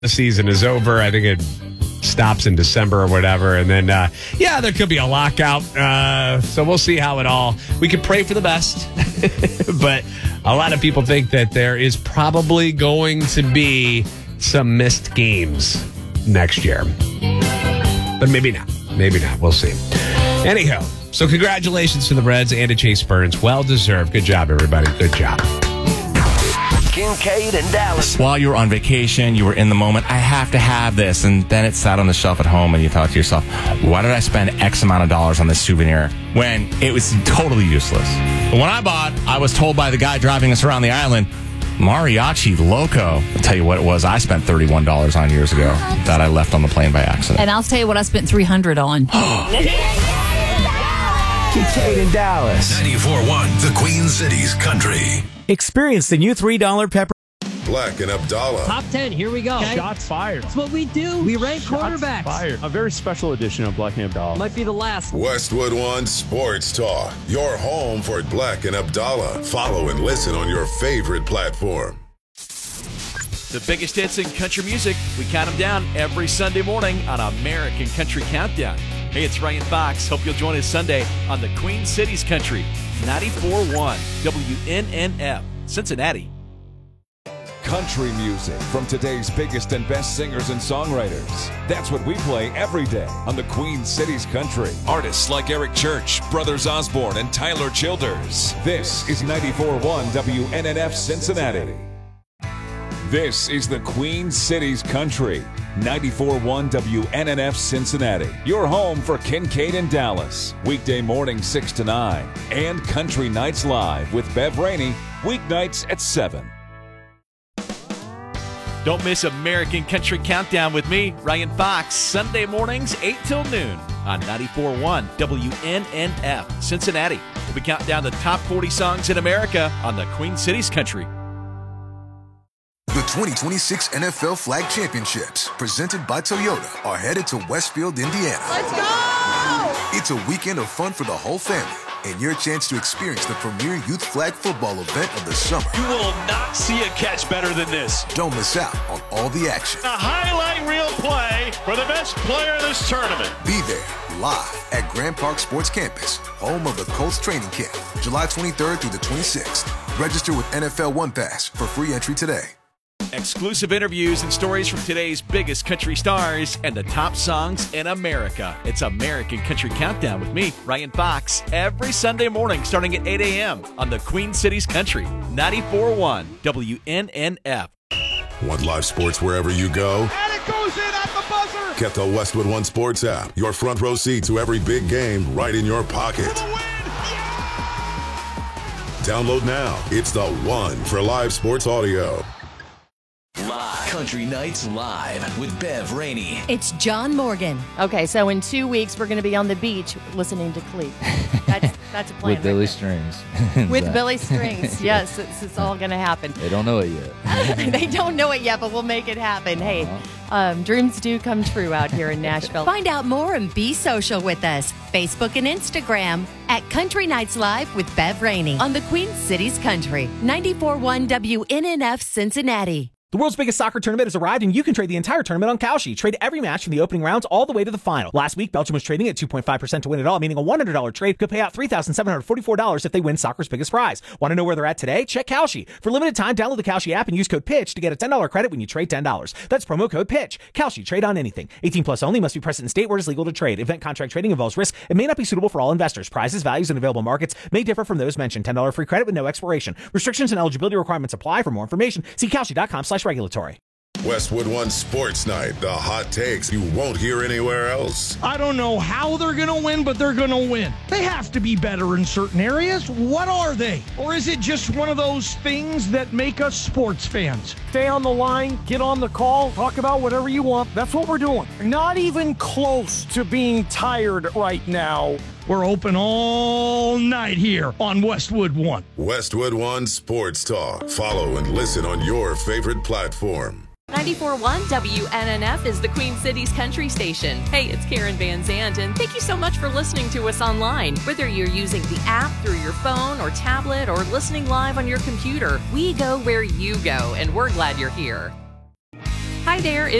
the season is over. I think it stops in December or whatever. And then, there could be a lockout. So we'll see how we could pray for the best. But a lot of people think that there is probably going to be some missed games next year. But maybe not. Maybe not. We'll see. Anyhow, so congratulations to the Reds and to Chase Burns. Well deserved. Good job, everybody. Good job. Kincaid and Dallas. While you were on vacation, you were in the moment. I have to have this. And then it sat on the shelf at home and you thought to yourself, why did I spend X amount of dollars on this souvenir when it was totally useless? But when I was told by the guy driving us around the island, Mariachi Loco. I'll tell you what it was I spent $31 on years ago that I left on the plane by accident. And I'll tell you what I spent $300 on. Kincaid and Dallas. 94.1 The Queen City's Country. Experience the new $3 pepper. Black and Abdallah. Top 10, here we go. Okay. Shots fired. That's what we do. We rank quarterbacks. Fired. A very special edition of Black and Abdallah. Might be the last. Westwood One Sports Talk. Your home for Black and Abdallah. Follow and listen on your favorite platform. The biggest hits in country music, we count them down every Sunday morning on American Country Countdown. Hey, it's Ryan Fox. Hope you'll join us Sunday on the Queen City's Country, 94.1 WNNF, Cincinnati. Country music from today's biggest and best singers and songwriters. That's what we play every day on the Queen City's Country. Artists like Eric Church, Brothers Osborne, and Tyler Childers. This is 94.1 WNNF Cincinnati. This is the Queen City's Country, 94.1 WNNF Cincinnati. Your home for Kincaid and Dallas, weekday morning 6 to 9, and Country Nights Live with Bev Rainey, weeknights at 7. Don't miss American Country Countdown with me, Ryan Fox, Sunday mornings 8 till noon on 94.1 WNNF Cincinnati. We'll be counting down the top 40 songs in America on the Queen City's Country. The 2026 NFL Flag Championships, presented by Toyota, are headed to Westfield, Indiana. Let's go! It's a weekend of fun for the whole family and your chance to experience the premier youth flag football event of the summer. You will not see a catch better than this. Don't miss out on all the action. A highlight reel play for the best player in this tournament. Be there live at Grand Park Sports Campus, home of the Colts training camp, July 23rd through the 26th. Register with NFL One Pass for free entry today. Exclusive interviews and stories from today's biggest country stars and the top songs in America. It's American Country Countdown with me, Ryan Fox, every Sunday morning starting at 8 a.m. on the Queen City's Country, 94.1 WNNF. Want live sports wherever you go? And it goes in at the buzzer! Get the Westwood One Sports app. Your front row seat to every big game right in your pocket. Download now. It's the one for live sports audio. Live. Country Nights Live with Bev Rainey. It's John Morgan. Okay, so in 2 weeks, we're going to be on the beach listening to Cleat. That's a plan. With Billy Strings. With Billy Strings. Yes, it's all going to happen. They don't know it yet. They don't know it yet, but we'll make it happen. Hey, dreams do come true out here in Nashville. Find out more and be social with us. Facebook and Instagram at Country Nights Live with Bev Rainey on the Queen City's Country, 94.1 WNNF Cincinnati. The world's biggest soccer tournament has arrived, and you can trade the entire tournament on Kalshi. Trade every match from the opening rounds all the way to the final. Last week, Belgium was trading at 2.5% to win it all, meaning a $100 trade could pay out $3,744 if they win soccer's biggest prize. Want to know where they're at today? Check Kalshi. For limited time, download the Kalshi app and use code PITCH to get a $10 credit when you trade $10. That's promo code PITCH. Kalshi. Trade on anything. 18 plus only. Must be present in state where it is legal to trade. Event contract trading involves risk and may not be suitable for all investors. Prizes, values, and available markets may differ from those mentioned. $10 free credit with no expiration. Restrictions and eligibility requirements apply. For more information, see Kalshi.com/regulatory. Westwood One Sports Night. The hot takes you won't hear anywhere else. I don't know how they're going to win, but they're going to win. They have to be better in certain areas. What are they? Or is it just one of those things that make us sports fans? Stay on the line, get on the call, talk about whatever you want. That's what we're doing. Not even close to being tired right now. We're open all night here on Westwood One. Westwood One Sports Talk. Follow and listen on your favorite platform. 94.1 WNNF is the Queen City's country station. Hey, it's Karen Van Zandt, and thank you so much for listening to us online. Whether you're using the app through your phone or tablet or listening live on your computer, we go where you go, and we're glad you're here. Hi there.